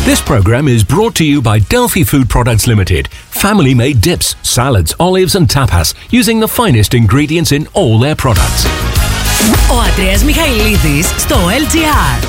This program is brought to you by Delphi Food Products Limited. Family-made dips, salads, olives and tapas using the finest ingredients in all their products. Ο Αντρέας Μιχαηλίδης στο LGR.